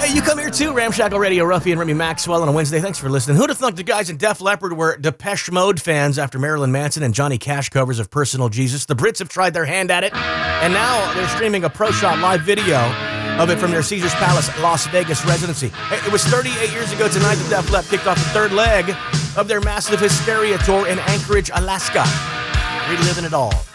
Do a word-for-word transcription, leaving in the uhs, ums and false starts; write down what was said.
Hey, you come here too, Ramshackle Radio, Ruffy and Remy Maxwell on a Wednesday. Thanks for listening. Who'd have thought the guys in Def Leppard were Depeche Mode fans after Marilyn Manson and Johnny Cash covers of Personal Jesus? The Brits have tried their hand at it, and now they're streaming a Pro Shot live video of it from their Caesars Palace Las Vegas residency. It was thirty-eight years ago tonight that Def Leppard kicked off the third leg of their massive Hysteria tour in Anchorage, Alaska. Reliving it all.